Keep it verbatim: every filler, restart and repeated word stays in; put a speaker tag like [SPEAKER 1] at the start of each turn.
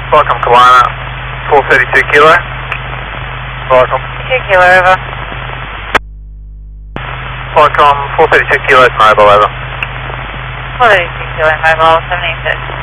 [SPEAKER 1] Welcome, Kalina. four thirty-two kilo. Welcome.
[SPEAKER 2] two kilo, over.
[SPEAKER 1] Welcome, four thirty-two kilo, mobile, over.
[SPEAKER 2] four thirty-two kilo, mobile, seventy-six.